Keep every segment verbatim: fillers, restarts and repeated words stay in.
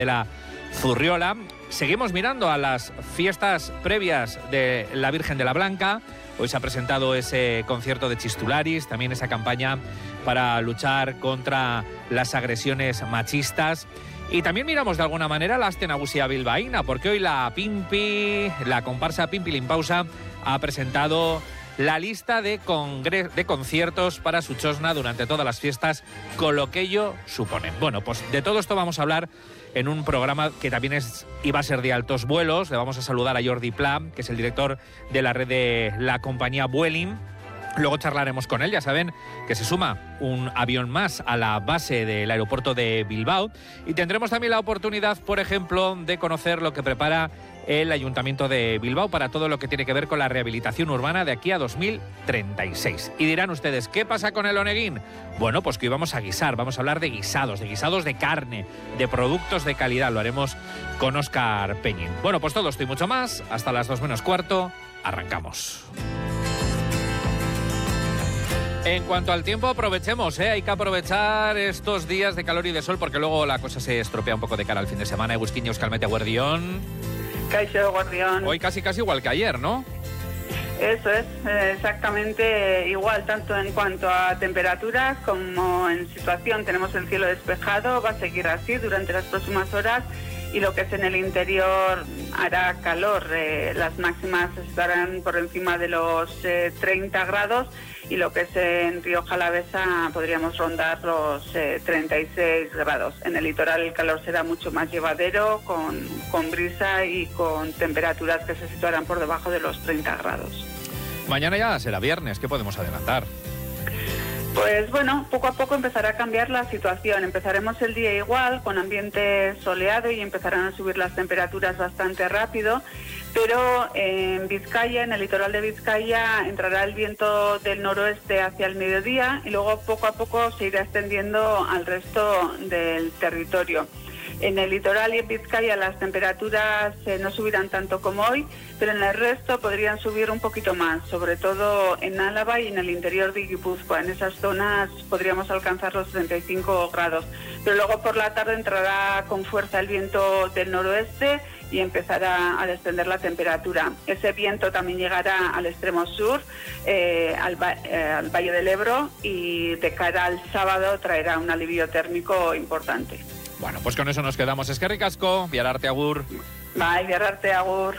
de la Zurriola. Seguimos mirando a las fiestas previas de la Virgen de la Blanca. Hoy se ha presentado ese concierto de Chistularis, también esa campaña para luchar contra las agresiones machistas. Y también miramos de alguna manera la Aste Nagusia bilbaína, porque hoy la Pimpi, la comparsa Pimpi Limpausa, ha presentado la lista de, congres, de conciertos para su chosna durante todas las fiestas, con lo que ello supone. Bueno, pues de todo esto vamos a hablar en un programa que también es, iba a ser de altos vuelos. Le vamos a saludar a Jordi Pla, que es el director de la red de la compañía Vueling. Luego charlaremos con él, ya saben que se suma un avión más a la base del aeropuerto de Bilbao. Y tendremos también la oportunidad, por ejemplo, de conocer lo que prepara el Ayuntamiento de Bilbao para todo lo que tiene que ver con la rehabilitación urbana de aquí a dos mil treinta y seis. Y dirán ustedes, ¿qué pasa con el Oneguín? Bueno, pues que hoy vamos a guisar, vamos a hablar de guisados, de guisados de carne, de productos de calidad. Lo haremos con Óscar Peñín. Bueno, pues todo esto y mucho más. Hasta las dos menos cuarto. Arrancamos. En cuanto al tiempo, aprovechemos, ¿eh? Hay que aprovechar estos días de calor y de sol porque luego la cosa se estropea un poco de cara al fin de semana. Agustín Euskalmete Guardión. Caixo Guardión. Hoy casi casi igual que ayer, ¿no? Eso es, exactamente igual, tanto en cuanto a temperaturas como en situación. Tenemos el cielo despejado, va a seguir así durante las próximas horas. Y lo que es en el interior hará calor, eh, las máximas estarán por encima de los eh, treinta grados y lo que es en Rioja Alavesa podríamos rondar los eh, treinta y seis grados. En el litoral el calor será mucho más llevadero, con, con brisa y con temperaturas que se situarán por debajo de los treinta grados. Mañana ya será viernes, ¿qué podemos adelantar? Pues bueno, poco a poco empezará a cambiar la situación. Empezaremos el día igual, con ambiente soleado y empezarán a subir las temperaturas bastante rápido, pero en Vizcaya, en el litoral de Vizcaya, entrará el viento del noroeste hacia el mediodía y luego poco a poco se irá extendiendo al resto del territorio. En el litoral y en Vizcaya las temperaturas eh, no subirán tanto como hoy, pero en el resto podrían subir un poquito más, sobre todo en Álava y en el interior de Guipúzcoa. En esas zonas podríamos alcanzar los treinta y cinco grados. Pero luego por la tarde entrará con fuerza el viento del noroeste y empezará a descender la temperatura. Ese viento también llegará al extremo sur, eh, al, eh, al Valle del Ebro, y de cara al sábado traerá un alivio térmico importante. Bueno, pues con eso nos quedamos. Eskerrik asko, Biararte agur. Bai, Biararte agur.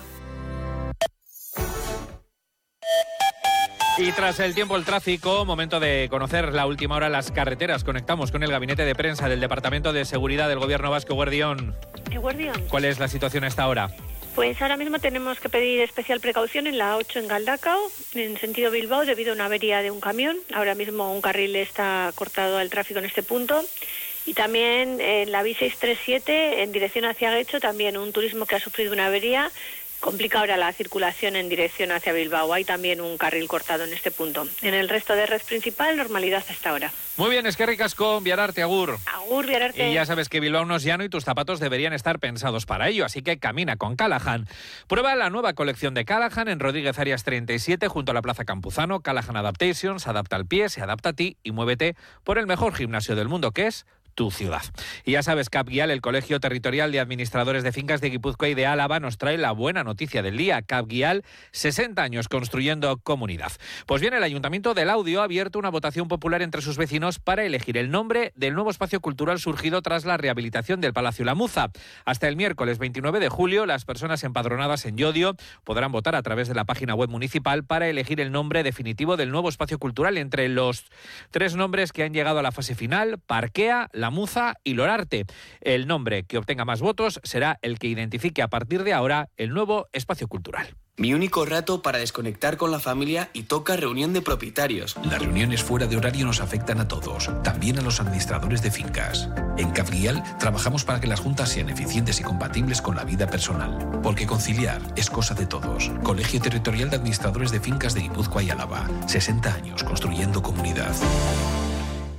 Y tras el tiempo, el tráfico, momento de conocer la última hora en las carreteras. Conectamos con el gabinete de prensa del Departamento de Seguridad del Gobierno Vasco. Guardión. Guardión. ¿Cuál es la situación a esta hora? Pues ahora mismo tenemos que pedir especial precaución en la ocho en Galdakao, en sentido Bilbao, debido a una avería de un camión. Ahora mismo un carril está cortado al tráfico en este punto. Y también en la B seiscientos treinta y siete, en dirección hacia Guecho, también un turismo que ha sufrido una avería. Complica ahora la circulación en dirección hacia Bilbao. Hay también un carril cortado en este punto. En el resto de red principal, normalidad hasta ahora. Muy bien, eskerrik asko, Biararte agur. Agur, Biararte. Y ya sabes que Bilbao no es llano y tus zapatos deberían estar pensados para ello, así que camina con Callahan. Prueba la nueva colección de Callahan en Rodríguez Arias treinta y siete, junto a la Plaza Campuzano. Callahan Adaptation se adapta al pie, se adapta a ti y muévete por el mejor gimnasio del mundo, que es tu ciudad. Y ya sabes, Capguial, el Colegio Territorial de Administradores de Fincas de Guipúzcoa y de Álava, nos trae la buena noticia del día. Capguial, sesenta años construyendo comunidad. Pues bien, el Ayuntamiento del Laudio ha abierto una votación popular entre sus vecinos para elegir el nombre del nuevo espacio cultural surgido tras la rehabilitación del Palacio La Muza. Hasta el miércoles veintinueve de julio, las personas empadronadas en Llodio podrán votar a través de la página web municipal para elegir el nombre definitivo del nuevo espacio cultural entre los tres nombres que han llegado a la fase final: Parquea, La Muza y Lorarte. El nombre que obtenga más votos será el que identifique a partir de ahora el nuevo espacio cultural. Mi único rato para desconectar con la familia y toca reunión de propietarios. Las reuniones fuera de horario nos afectan a todos, también a los administradores de fincas. En Capguial trabajamos para que las juntas sean eficientes y compatibles con la vida personal, porque conciliar es cosa de todos. Colegio Territorial de Administradores de Fincas de Guipúzcoa y Álava. sesenta años construyendo comunidad.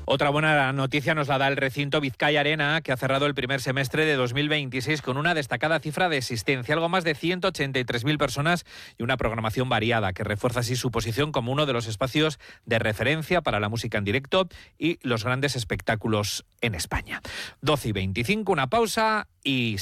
Otra buena noticia nos la da el recinto Vizcaya Arena, que ha cerrado el primer semestre de dos mil veintiséis con una destacada cifra de asistencia, algo más de ciento ochenta y tres mil personas y una programación variada que refuerza así su posición como uno de los espacios de referencia para la música en directo y los grandes espectáculos en España. doce y veinticinco, una pausa y